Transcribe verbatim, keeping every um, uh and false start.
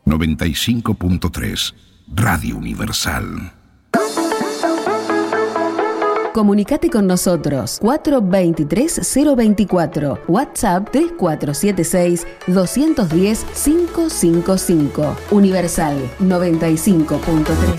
noventa y cinco punto tres, Radio Universal. Comunicate con nosotros cuatro veintitrés cero veinticuatro, WhatsApp tres cuatro siete seis dos uno cero cinco cinco cinco. Universal noventa y cinco punto tres.